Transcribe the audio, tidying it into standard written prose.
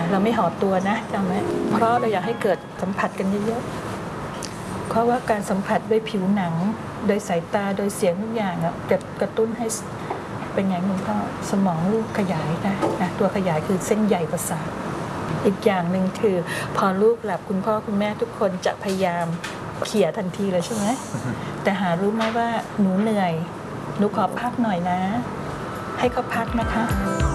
เราไม่ห่อตัวนะจำไหมเพราะเราอยากให้เกิดสัมผัสกันเยอะๆเพราะว่าการสัมผัสด้วยผิวหนังโดยสายตาโดยเสียงทุกอย่างจะกระตุ้นให้เป็นอย่างหนึ่งก็สมองลูกขยายได้นะตัวขยายคือเส้นใยประสาทอีกอย่างหนึ่งคือพอลูกหลับคุณพ่อคุณแม่ทุกคนจะพยายามเขี่ยทันทีเลยใช่ไหมแต่หารู้ไหมว่าหนูเหนื่อยหนูขอพักหน่อยนะให้เขาพักนะคะ